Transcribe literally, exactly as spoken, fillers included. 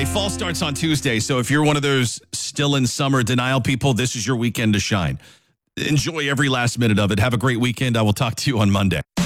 Monday. Fall starts on Tuesday, so if you're one of those still in summer denial people, this is your weekend to shine. Enjoy every last minute of it. Have a great weekend. I will talk to you on Monday.